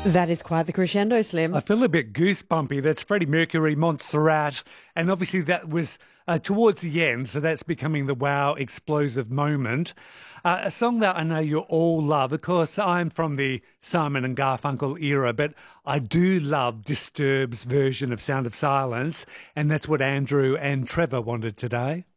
That is quite the crescendo, Slim. I feel a bit goosebumpy. That's Freddie Mercury, Montserrat. And obviously that was towards the end, so that's becoming the wow explosive moment. A song that I know you all love. Of course, I'm from the Simon and Garfunkel era, but I do love Disturbed's version of Sound of Silence, and that's what Andrew and Trevor wanted today.